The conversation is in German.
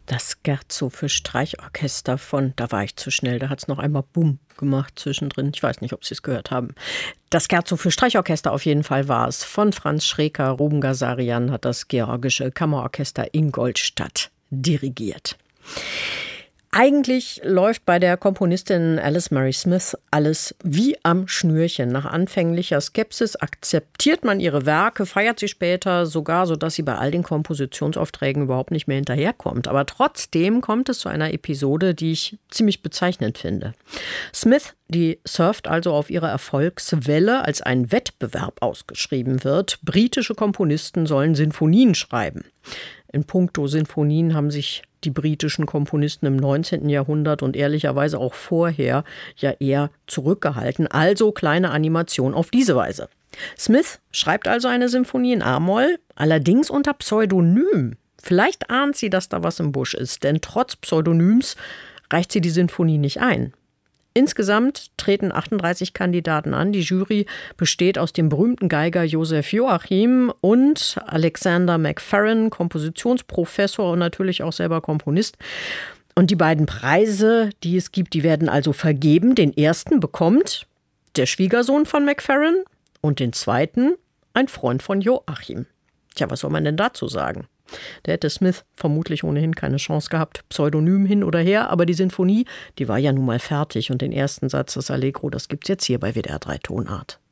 Das Scherzo für Streichorchester von, da war ich zu schnell, da hat es noch einmal Bumm gemacht zwischendrin. Ich weiß nicht, ob Sie es gehört haben. Das Scherzo für Streichorchester auf jeden Fall war es. Von Franz Schreker, Ruben Gazarian hat das Georgische Kammerorchester Ingolstadt dirigiert. Eigentlich läuft bei der Komponistin Alice Murray Smith alles wie am Schnürchen. Nach anfänglicher Skepsis akzeptiert man ihre Werke, feiert sie später sogar, sodass sie bei all den Kompositionsaufträgen überhaupt nicht mehr hinterherkommt. Aber trotzdem kommt es zu einer Episode, die ich ziemlich bezeichnend finde. Smith, die surft also auf ihre Erfolgswelle, als ein Wettbewerb ausgeschrieben wird. Britische Komponisten sollen Sinfonien schreiben. In puncto Sinfonien haben sich die britischen Komponisten im 19. Jahrhundert und ehrlicherweise auch vorher ja eher zurückgehalten. Also kleine Animation auf diese Weise. Smith schreibt also eine Sinfonie in A-Moll, allerdings unter Pseudonym. Vielleicht ahnt sie, dass da was im Busch ist, denn trotz Pseudonyms reicht sie die Sinfonie nicht ein. Insgesamt treten 38 Kandidaten an. Die Jury besteht aus dem berühmten Geiger Joseph Joachim und Alexander Macfarren, Kompositionsprofessor und natürlich auch selber Komponist. Und die beiden Preise, die es gibt, die werden also vergeben. Den ersten bekommt der Schwiegersohn von Macfarren und den zweiten ein Freund von Joachim. Tja, was soll man denn dazu sagen? Da hätte Smith vermutlich ohnehin keine Chance gehabt, Pseudonym hin oder her, aber die Sinfonie, die war ja nun mal fertig und den ersten Satz des Allegro, das gibt's jetzt hier bei WDR 3 Tonart.